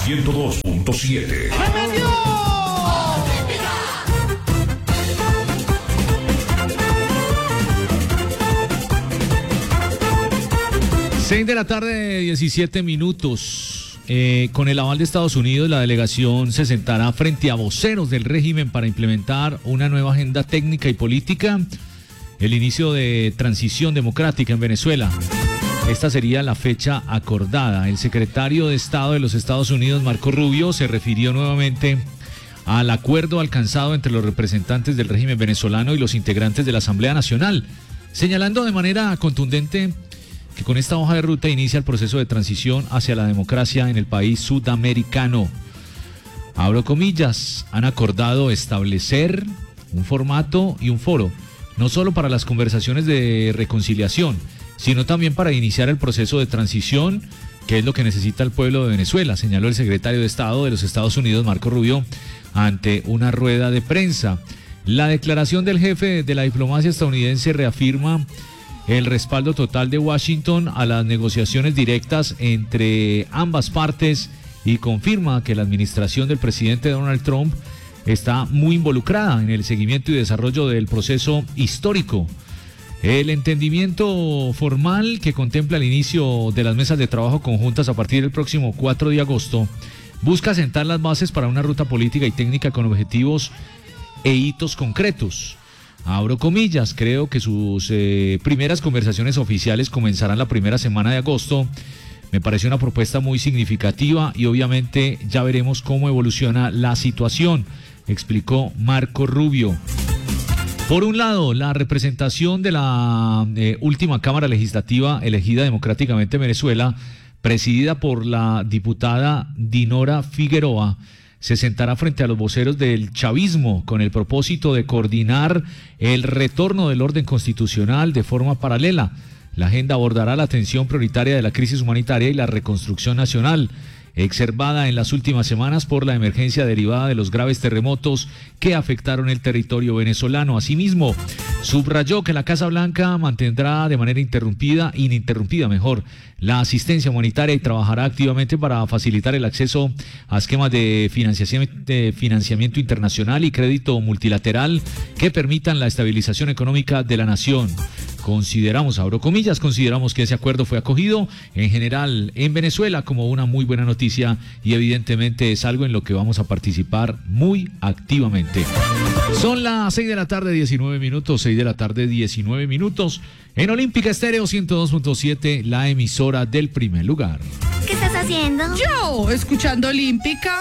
102.7. ¡Me metió! 6 de la tarde, 17 minutos. Con el aval de Estados Unidos, la delegación se sentará frente a voceros del régimen para implementar una nueva agenda técnica y política, el inicio de transición democrática en Venezuela. Esta sería la fecha acordada. El secretario de Estado de los Estados Unidos, Marco Rubio, se refirió nuevamente al acuerdo alcanzado entre los representantes del régimen venezolano y los integrantes de la Asamblea Nacional, señalando de manera contundente que con esta hoja de ruta inicia el proceso de transición hacia la democracia en el país sudamericano. Abro comillas, han acordado establecer un formato y un foro, no solo para las conversaciones de reconciliación, sino también para iniciar el proceso de transición, que es lo que necesita el pueblo de Venezuela, señaló el secretario de Estado de los Estados Unidos, Marco Rubio, ante una rueda de prensa. La declaración del jefe de la diplomacia estadounidense reafirma el respaldo total de Washington a las negociaciones directas entre ambas partes y confirma que la administración del presidente Donald Trump está muy involucrada en el seguimiento y desarrollo del proceso histórico. El entendimiento formal que contempla el inicio de las mesas de trabajo conjuntas a partir del próximo 4 de agosto busca sentar las bases para una ruta política y técnica con objetivos e hitos concretos. Abro comillas, creo que sus primeras conversaciones oficiales comenzarán la primera semana de agosto. Me pareció una propuesta muy significativa y obviamente ya veremos cómo evoluciona la situación, explicó Marco Rubio. Por un lado, la representación de la última Cámara Legislativa elegida democráticamente en Venezuela, presidida por la diputada Dinora Figueroa, se sentará frente a los voceros del chavismo con el propósito de coordinar el retorno del orden constitucional de forma paralela. La agenda abordará la atención prioritaria de la crisis humanitaria y la reconstrucción nacional, exacerbada en las últimas semanas por la emergencia derivada de los graves terremotos que afectaron el territorio venezolano. Asimismo, subrayó que la Casa Blanca mantendrá de manera ininterrumpida, la asistencia humanitaria y trabajará activamente para facilitar el acceso a esquemas de financiamiento internacional y crédito multilateral que permitan la estabilización económica de la nación. Consideramos, abro comillas, que ese acuerdo fue acogido en general en Venezuela como una muy buena noticia y evidentemente es algo en lo que vamos a participar muy activamente. Son las 6 de la tarde, 19 minutos, en Olímpica Estéreo 102.7, la emisora del primer lugar. ¿Qué estás haciendo? Yo, escuchando Olímpica.